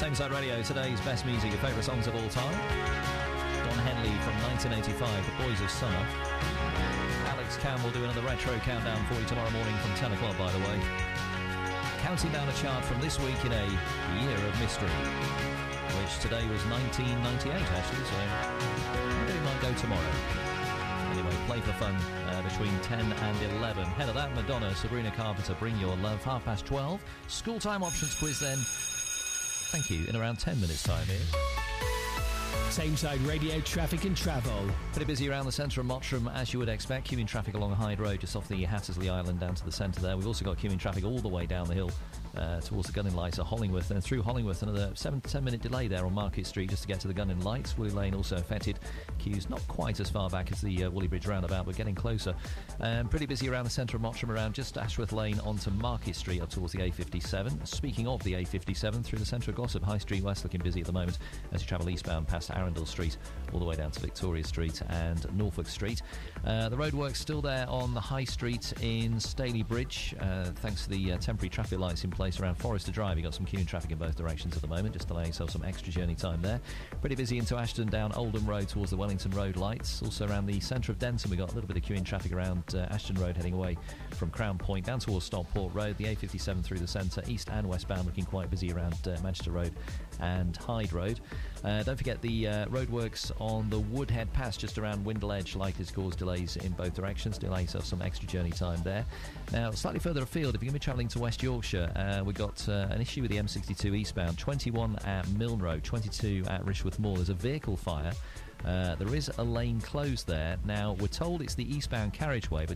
Tameside Radio, today's best music, your favourite songs of all time. Don Henley from 1985, The Boys of Summer. Alex Cam will do another retro countdown for you tomorrow morning from 10 o'clock, by the way. Counting down a chart from this week in a year of mystery, which today was 1998, actually, so maybe it might go tomorrow. Anyway, play for fun between 10 and 11. Ahead of that, Madonna, Sabrina Carpenter, Bring Your Love, 12:30. School time options quiz then. Thank you. In around 10 minutes' time here. Tameside Radio traffic and travel. Pretty busy around the centre of Mottram, as you would expect. Queuing traffic along Hyde Road, just off the Hattersley Island down to the centre there. We've also got queuing traffic all the way down the hill towards the Gunning Lights at Hollingworth. And through Hollingworth, another 7 to 10 minute delay there on Market Street just to get to the Gunning Lights. Woolly Lane also affected. Queues not quite as far back as the Woolly Bridge roundabout, but getting closer. Pretty busy around the centre of Mottram, around just Ashworth Lane onto Market Street up towards the A57. Speaking of the A57, through the centre of Glossop, High Street West looking busy at the moment as you travel eastbound past Arundel Street all the way down to Victoria Street and Norfolk Street. The roadworks still there on the High Street in Staley Bridge, thanks to the temporary traffic lights in place around Forester Drive. You've got some queuing traffic in both directions at the moment, just allowing yourself some extra journey time there. Pretty busy into Ashton, down Oldham Road towards the Wellington Road lights. Also around the centre of Denton, we've got a little bit of queuing traffic around Ashton Road heading away from Crown Point down towards Stockport Road. The A57 through the centre, east and westbound, looking quite busy around Manchester Road and Hyde Road. Don't forget the roadworks on the Woodhead Pass just around Windle Edge, likely to cause delays in both directions. Do allow yourself some extra journey time there. Now, slightly further afield, if you're going to be travelling to West Yorkshire, we've got an issue with the M62 eastbound, 21 at Milne Road, 22 at Rishworth Moor. There's a vehicle fire. There is a lane closed there. Now, we're told it's the eastbound carriageway, but